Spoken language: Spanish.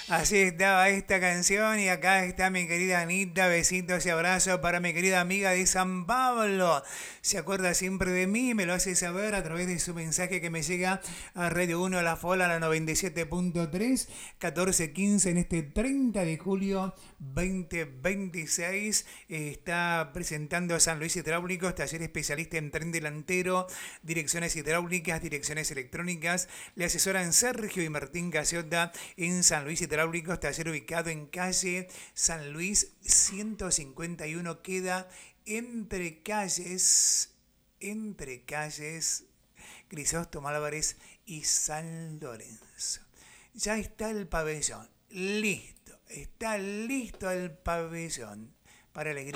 Así estaba esta canción y acá está mi querida Anita. Besitos y abrazos para mi querida amiga de San Pablo. Se acuerda siempre de mí, me lo hace saber a través de su mensaje que me llega a Radio 1 La Fola, la 97.3, 14:15 en este 30 de julio 2026. Está presentando a San Luis Hidráulicos, taller especialista en tren delantero, direcciones hidráulicas, direcciones electrónicas. Le asesoran Sergio y Martín Casiota en San Luis Hidráulicos, taller ubicado en calle San Luis 151, queda entre calles Crisóstomo Álvarez y San Lorenzo. Ya está el pabellón, listo, está listo el pabellón para alegría